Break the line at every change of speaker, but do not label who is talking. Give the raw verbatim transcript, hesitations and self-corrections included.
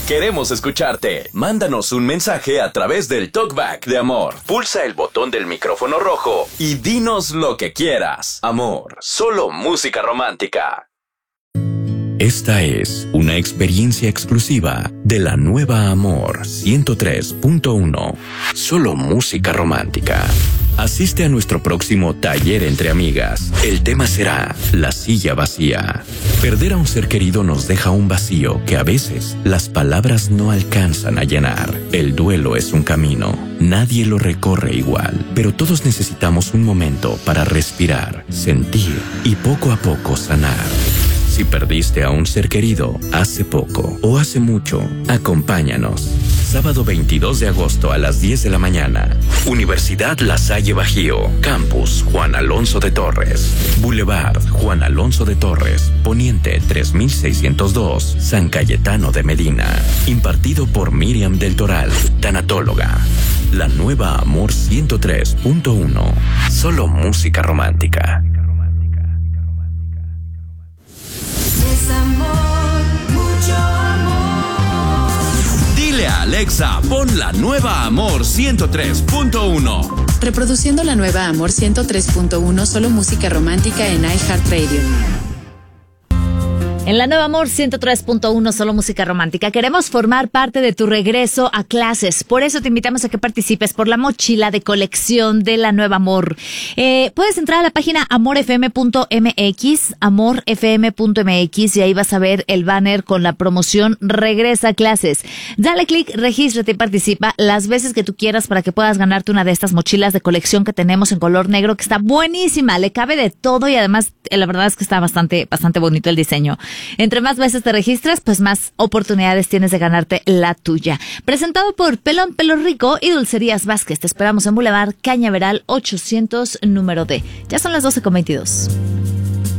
Queremos escucharte. Mándanos un mensaje a través del Talkback de Amor. Pulsa el botón del micrófono rojo y dinos lo que quieras. Amor, solo música romántica.
Esta es una experiencia exclusiva de la nueva Amor ciento tres punto uno. Solo música romántica. Asiste a nuestro próximo taller entre amigas. El tema será la silla vacía. Perder a un ser querido nos deja un vacío que a veces las palabras no alcanzan a llenar. El duelo es un camino. Nadie lo recorre igual, pero todos necesitamos un momento para respirar, sentir y poco a poco sanar. Si perdiste a un ser querido hace poco o hace mucho, acompáñanos. Sábado veintidós de agosto a las diez de la mañana. Universidad La Salle Bajío. Campus Juan Alonso de Torres. Boulevard Juan Alonso de Torres. Poniente tres mil seiscientos dos. San Cayetano de Medina. Impartido por Miriam del Toral, tanatóloga. La nueva Amor ciento tres punto uno. Solo música romántica.
Es amor, mucho amor.
Dile a Alexa, pon la nueva Amor ciento tres punto uno.
Reproduciendo la nueva Amor ciento tres punto uno, solo música romántica en iHeartRadio.
En la nueva Amor ciento tres punto uno, solo música romántica, queremos formar parte de tu regreso a clases. Por eso te invitamos a que participes por la mochila de colección de la nueva Amor. Eh, puedes entrar a la página amor f m punto m x, amor f m punto m x, y ahí vas a ver el banner con la promoción Regresa a clases. Dale clic, regístrate y participa las veces que tú quieras para que puedas ganarte una de estas mochilas de colección que tenemos en color negro, que está buenísima, le cabe de todo y además eh, la verdad es que está bastante, bastante bonito el diseño. Entre más veces te registras, pues más oportunidades tienes de ganarte la tuya. Presentado por Pelón Pelo Rico y Dulcerías Vázquez. Te esperamos en Boulevard Cañaveral ochocientos, número D. Ya son las doce con veintidós.